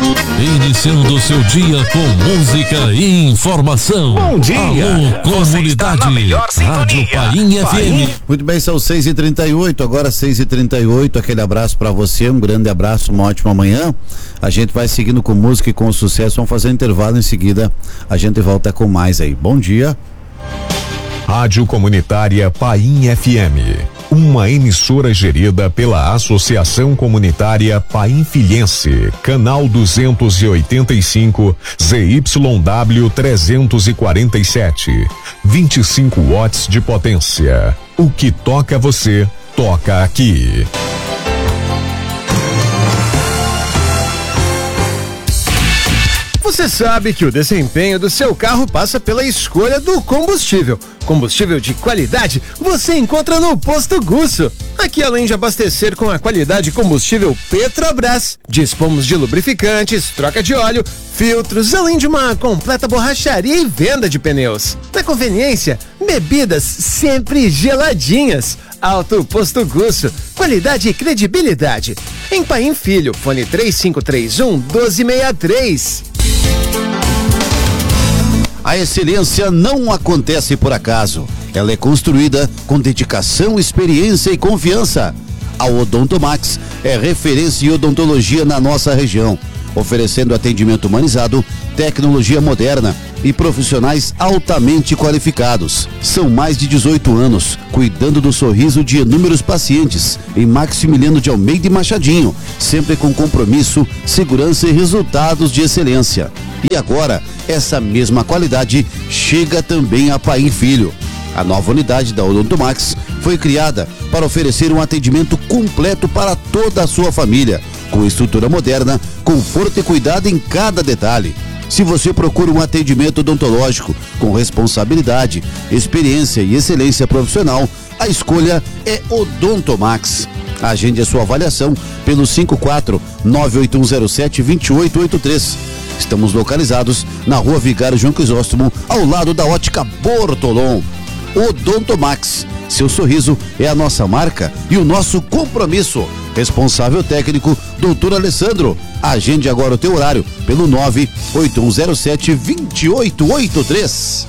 Iniciando o seu dia com música e informação. Bom dia. Alô, comunidade. Rádio Painha FM. Muito bem, são 6h38, agora 6h38. Aquele abraço pra você, um grande abraço, uma ótima manhã. A gente vai seguindo com música e com sucesso. Vamos fazer um intervalo, em seguida a gente volta com mais aí. Bom dia. Rádio Comunitária Painha FM, uma emissora gerida pela Associação Comunitária Painfilhense, canal 285, ZYW 347, 25 watts de potência. O que toca você, toca aqui. Você sabe que o desempenho do seu carro passa pela escolha do combustível. Combustível de qualidade você encontra no Posto Gusso. Aqui, além de abastecer com a qualidade combustível Petrobras, dispomos de lubrificantes, troca de óleo, filtros, além de uma completa borracharia e venda de pneus. Na conveniência, bebidas sempre geladinhas. Alto Posto Gusso, qualidade e credibilidade. Em Paim Filho, fone 3531-1263. A excelência não acontece por acaso. Ela é construída com dedicação, experiência e confiança. A Odontomax é referência em odontologia na nossa região, oferecendo atendimento humanizado, tecnologia moderna e profissionais altamente qualificados. São mais de 18 anos cuidando do sorriso de inúmeros pacientes em Maximiliano de Almeida e Machadinho, sempre com compromisso, segurança e resultados de excelência. E agora, essa mesma qualidade chega também a Paim Filho. A nova unidade da Odontomax foi criada para oferecer um atendimento completo para toda a sua família, com estrutura moderna, conforto e cuidado em cada detalhe. Se você procura um atendimento odontológico com responsabilidade, experiência e excelência profissional, a escolha é Odontomax. Agende a sua avaliação pelo 54-98107-2883. Estamos localizados na Rua Vigário João Crisóstomo, ao lado da Ótica Bortolom. Odontomax, seu sorriso é a nossa marca e o nosso compromisso. Responsável técnico, Dr. Alessandro. Agende agora o teu horário pelo 98107-2883.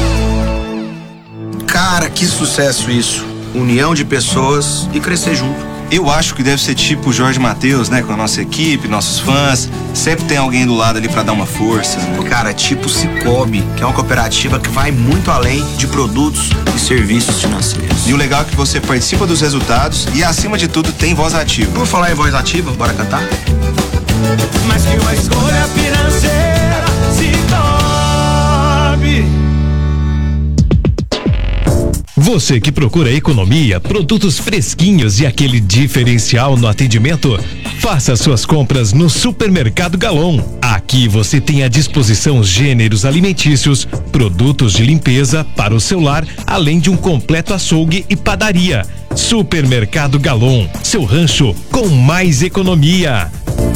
Cara, que sucesso isso. União de pessoas e crescer junto. Eu acho que deve ser tipo o Jorge Mateus, né? Com a nossa equipe, nossos fãs. Sempre tem alguém do lado ali pra dar uma força, né? Cara, tipo Cicobi, que é uma cooperativa que vai muito além de produtos e serviços financeiros. E o legal é que você participa dos resultados e, acima de tudo, tem voz ativa. Vamos falar em voz ativa? Bora cantar? Mas que uma escolha financeira se torne. Você que procura economia, produtos fresquinhos e aquele diferencial no atendimento, faça suas compras no Supermercado Galon. Aqui você tem à disposição gêneros alimentícios, produtos de limpeza para o seu lar, além de um completo açougue e padaria. Supermercado Galon, seu rancho com mais economia.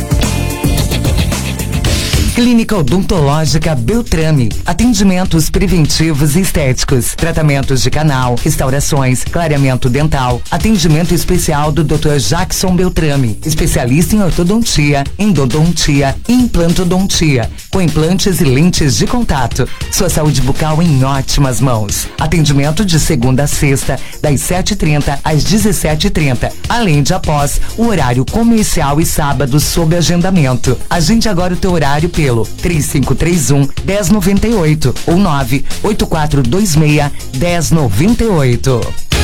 Clínica Odontológica Beltrame, atendimentos preventivos e estéticos, tratamentos de canal, restaurações, clareamento dental, atendimento especial do Dr. Jackson Beltrame, especialista em ortodontia, endodontia e implantodontia, com implantes e lentes de contato. Sua saúde bucal em ótimas mãos. Atendimento de segunda a sexta, das 7h30 às 17h30, além de após o horário comercial e sábado sob agendamento. Agende agora o teu horário pelo 3531-1098 ou 98426-1098.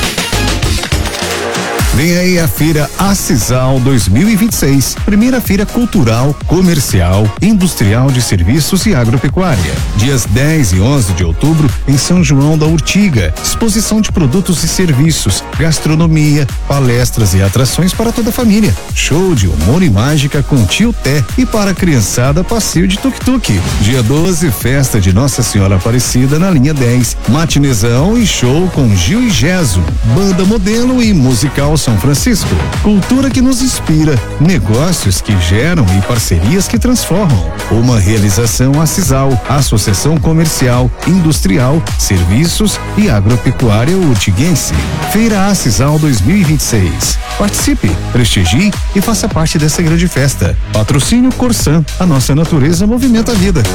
Vem aí a Feira Acisal 2026, primeira feira cultural, comercial, industrial de serviços e agropecuária. Dias 10 e 11 de outubro em São João da Urtiga. Exposição de produtos e serviços, gastronomia, palestras e atrações para toda a família. Show de humor e mágica com Tio Té e para a criançada passeio de tuk-tuk. Dia 12, festa de Nossa Senhora Aparecida na linha 10. Matinezão e show com Gil e Gesso, banda modelo e musical São Francisco. Cultura que nos inspira, negócios que geram e parcerias que transformam. Uma realização Acisal, Associação Comercial, Industrial, Serviços e Agropecuária Urtiguense. Feira Acisal 2026. Participe, prestigie e faça parte dessa grande festa. Patrocínio Corsan, a nossa natureza movimenta a vida.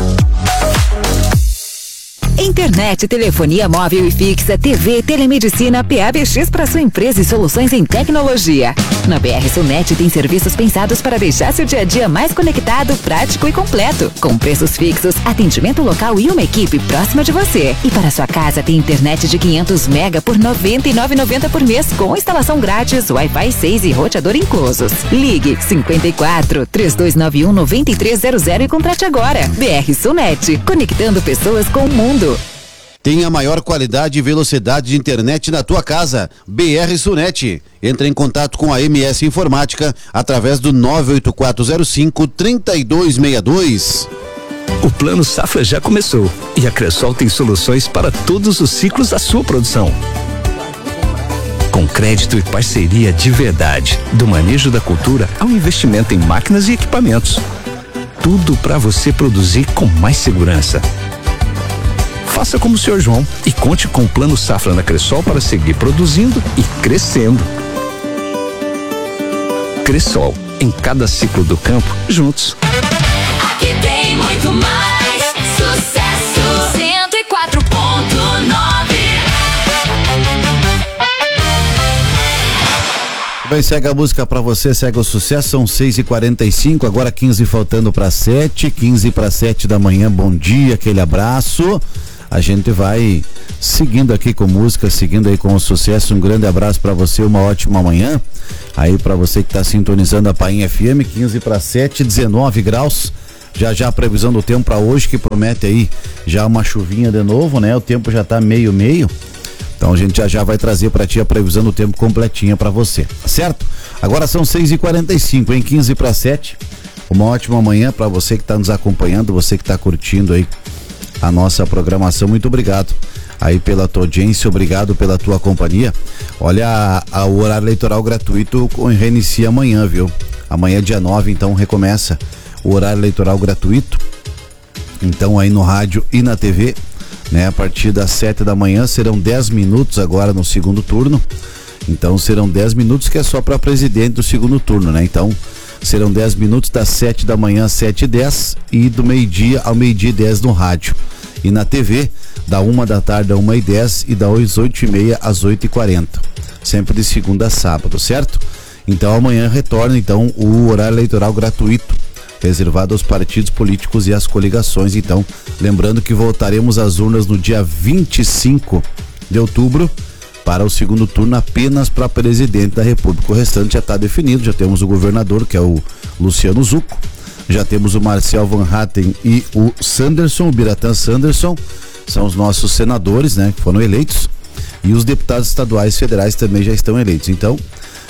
Internet, telefonia móvel e fixa, TV, telemedicina, PABX para sua empresa e soluções em tecnologia. Na BR Sunet tem serviços pensados para deixar seu dia a dia mais conectado, prático e completo. Com preços fixos, atendimento local e uma equipe próxima de você. E para sua casa tem internet de 500 mega por R$ 99,90 por mês, com instalação grátis, Wi-Fi 6 e roteador inclusos. Ligue 54 3291 9300 e contrate agora. BR Sunet, conectando pessoas com o mundo. Tem a maior qualidade e velocidade de internet na tua casa. BR Sunet. Entra em contato com a MS Informática através do 98405-3262. O Plano Safra já começou e a Cressol tem soluções para todos os ciclos da sua produção. Com crédito e parceria de verdade, do manejo da cultura ao investimento em máquinas e equipamentos. Tudo para você produzir com mais segurança. Faça como o Sr. João e conte com o Plano Safra na Cressol para seguir produzindo e crescendo. Cressol, em cada ciclo do campo, juntos. Aqui tem muito mais sucesso. 104.9. Bem, segue a música pra você, segue o sucesso, são 6h45, agora 15 faltando para 7, 15 para 7 da manhã, bom dia, aquele abraço. A gente vai seguindo aqui com música, seguindo aí com o sucesso. Um grande abraço para você, uma ótima manhã. Aí para você que tá sintonizando a Painha FM, 15 para 7, 19 graus. Já a previsão do tempo para hoje, que promete aí já uma chuvinha de novo, né? O tempo já tá meio. Então a gente já vai trazer para ti a previsão do tempo completinha para você, certo? Agora são 6h45, em 15 para 7. Uma ótima manhã para você que tá nos acompanhando, você que tá curtindo aí a nossa programação. Muito obrigado aí pela tua audiência, obrigado pela tua companhia. Olha, o horário eleitoral gratuito reinicia amanhã, viu? Amanhã, dia 9, então recomeça o horário eleitoral gratuito. Então aí no rádio e na TV, né? A partir das 7 da manhã serão 10 minutos agora no segundo turno. Então serão 10 minutos que é só para presidente do segundo turno, né? Então serão 10 minutos das 7 da manhã às 7h10 e do meio-dia ao meio-dia e 10 no rádio. E na TV, da 1 da tarde a 1h10 e das 8h30 às 8h40. Sempre de segunda a sábado, certo? Então amanhã retorna então o horário eleitoral gratuito, reservado aos partidos políticos e às coligações. Então, lembrando que voltaremos às urnas no dia 25 de outubro para o segundo turno apenas para presidente da República. O restante já está definido, já temos o governador, que é o Luciano Zucco, já temos o Marcel Van Hatten e o Sanderson, o Biratã Sanderson, são os nossos senadores, né, que foram eleitos, e os deputados estaduais e federais também já estão eleitos. Então,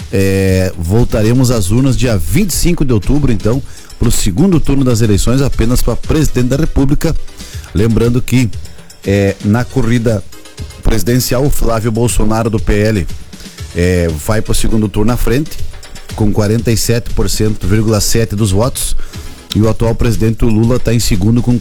voltaremos às urnas dia 25 de outubro, então, para o segundo turno das eleições, apenas para presidente da República. Lembrando que na corrida presidencial, o Flávio Bolsonaro do PL vai para o segundo turno à frente, com 47,7% dos votos, e o atual presidente Lula está em segundo com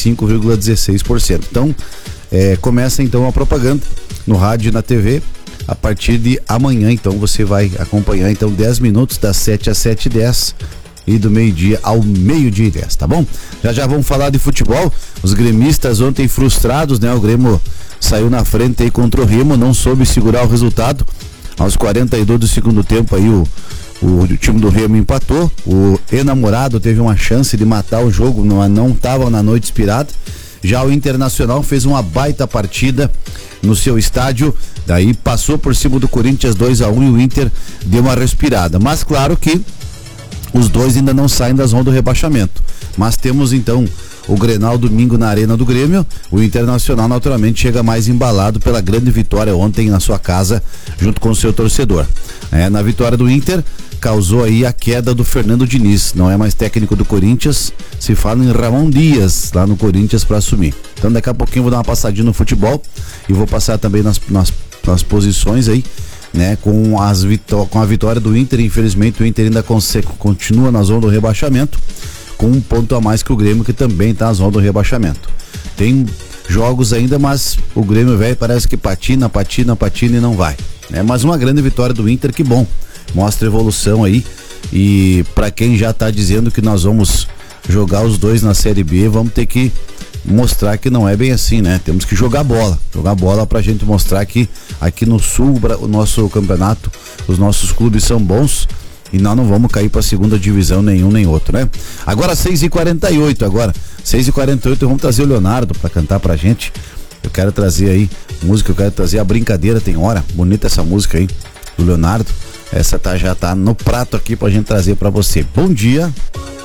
45,16%. Então, começa então a propaganda no rádio e na TV a partir de amanhã. Então você vai acompanhar então 10 minutos das 7 às 7h10 e do meio-dia ao meio-dia e 10, tá bom? Já vamos falar de futebol. Os gremistas ontem frustrados, né? O Grêmio saiu na frente aí contra o Remo, não soube segurar o resultado. Aos 42 do segundo tempo aí o time do Remo empatou. O enamorado teve uma chance de matar o jogo, não estava na noite inspirada. Já o Internacional fez uma baita partida no seu estádio, daí passou por cima do Corinthians 2-1 e o Inter deu uma respirada. Mas claro que os dois ainda não saem da zona do rebaixamento. Mas temos então o Grenal domingo na Arena do Grêmio. O Internacional naturalmente chega mais embalado pela grande vitória ontem na sua casa, junto com o seu torcedor. Na vitória do Inter, causou aí a queda do Fernando Diniz, não é mais técnico do Corinthians, se fala em Ramon Dias lá no Corinthians para assumir. Então daqui a pouquinho eu vou dar uma passadinha no futebol e vou passar também nas posições aí né? Com a vitória do Inter, infelizmente o Inter ainda continua na zona do rebaixamento, com um ponto a mais que o Grêmio, que também está na zona do rebaixamento. Tem jogos ainda, mas o Grêmio velho parece que patina e não vai, né? Mas uma grande vitória do Inter, que bom, mostra evolução aí. E para quem já tá dizendo que nós vamos jogar os dois na Série B, vamos ter que mostrar que não é bem assim, né? Temos que jogar bola pra gente mostrar que aqui no Sul, o nosso campeonato, os nossos clubes são bons e nós não vamos cair pra segunda divisão nenhum nem outro, né? Agora 6h48, vamos trazer o Leonardo pra cantar pra gente. Eu quero trazer aí música, eu quero trazer A Brincadeira Tem Hora, bonita essa música aí do Leonardo. Essa já tá no prato aqui pra gente trazer pra você. Bom dia.